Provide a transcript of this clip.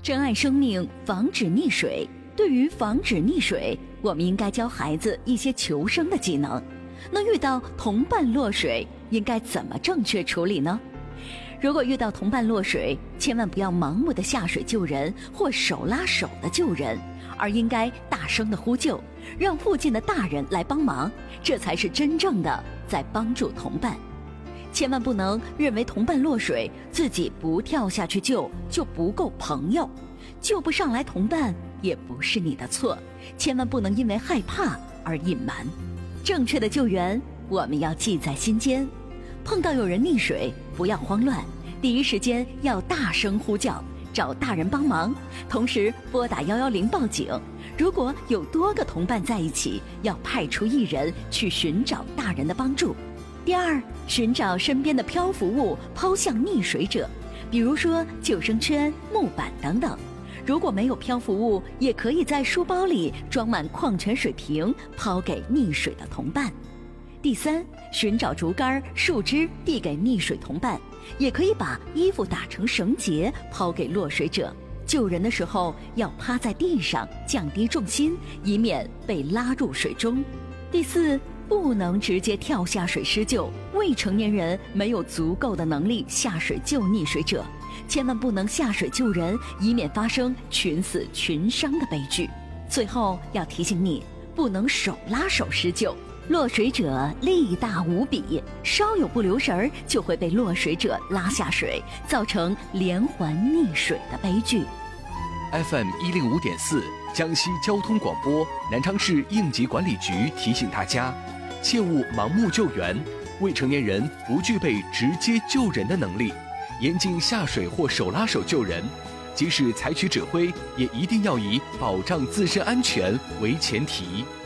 珍爱生命，防止溺水。对于防止溺水，我们应该教孩子一些求生的技能。那遇到同伴落水，应该怎么正确处理呢？如果遇到同伴落水，千万不要盲目的下水救人或手拉手的救人，而应该大声的呼救，让附近的大人来帮忙，这才是真正的在帮助同伴。千万不能认为同伴落水，自己不跳下去救就不够朋友，救不上来同伴也不是你的错，千万不能因为害怕而隐瞒。正确的救援我们要记在心间，碰到有人溺水不要慌乱，第一时间要大声呼叫，找大人帮忙，同时拨打110报警。如果有多个同伴在一起，要派出一人去寻找大人的帮助。第二，寻找身边的漂浮物抛向溺水者，比如说救生圈、木板等等。如果没有漂浮物，也可以在书包里装满矿泉水瓶，抛给溺水的同伴。第三，寻找竹竿、树枝递给溺水同伴，也可以把衣服打成绳结抛给落水者。救人的时候要趴在地上，降低重心，以免被拉入水中。第四，不能直接跳下水施救，未成年人没有足够的能力下水救溺水者，千万不能下水救人，以免发生群死群伤的悲剧。最后要提醒你，不能手拉手施救，落水者力大无比，稍有不留神就会被落水者拉下水，造成连环溺水的悲剧。 FM 105.4江西交通广播南昌市应急管理局提醒大家，切勿盲目救援，未成年人不具备直接救人的能力，严禁下水或手拉手救人，即使采取指挥，也一定要以保障自身安全为前提。